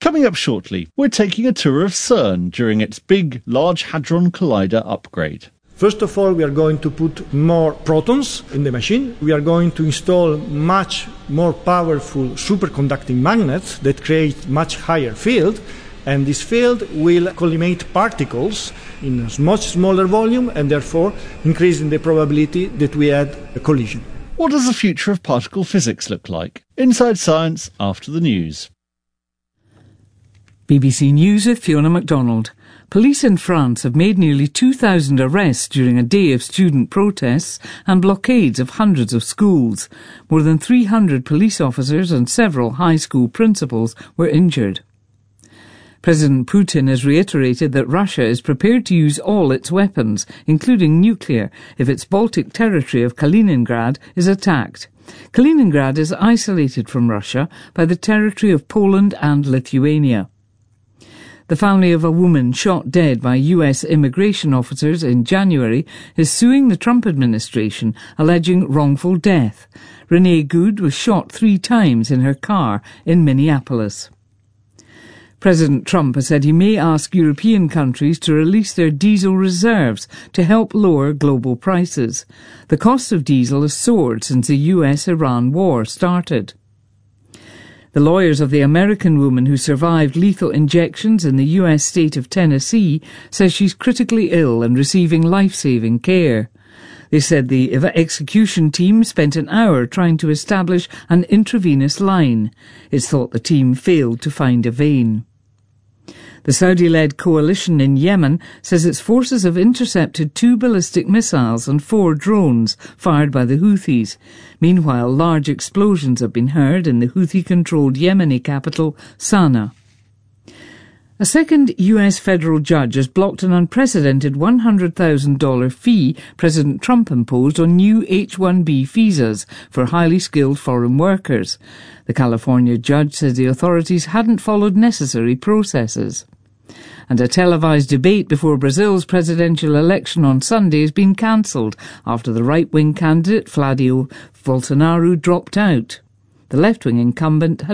Coming up shortly, we're taking a tour of CERN during its big Large Hadron Collider upgrade. First of all, we are going to put more protons in the machine. We are going to install much more powerful superconducting magnets that create much higher field. And this field will collimate particles in a much smaller volume and therefore increasing the probability that we had a collision. What does the future of particle physics look like? Inside Science after the news. BBC News with Fiona MacDonald. Police in France have made nearly 2,000 arrests during a day of student protests and blockades of hundreds of schools. More than 300 police officers and several high school principals were injured. President Putin has reiterated that Russia is prepared to use all its weapons, including nuclear, if its Baltic territory of Kaliningrad is attacked. Kaliningrad is isolated from Russia by the territory of Poland and Lithuania. The family of a woman shot dead by US immigration officers in January is suing the Trump administration, alleging wrongful death. Renee Good was shot 3 times in her car in Minneapolis. President Trump has said he may ask European countries to release their diesel reserves to help lower global prices. The cost of diesel has soared since the US-Iran war started. The lawyers of the American woman who survived lethal injections in the US state of Tennessee says she's critically ill and receiving life-saving care. They said the execution team spent an hour trying to establish an intravenous line. It's thought the team failed to find a vein. The Saudi-led coalition in Yemen says its forces have intercepted 2 ballistic missiles and 4 drones fired by the Houthis. Meanwhile, large explosions have been heard in the Houthi-controlled Yemeni capital, Sana'a. A second US federal judge has blocked an unprecedented $100,000 fee President Trump imposed on new H-1B visas for highly skilled foreign workers. The California judge says the authorities hadn't followed necessary processes. And a televised debate before Brazil's presidential election on Sunday has been cancelled after the right-wing candidate Flavio Bolsonaro dropped out. The left-wing incumbent had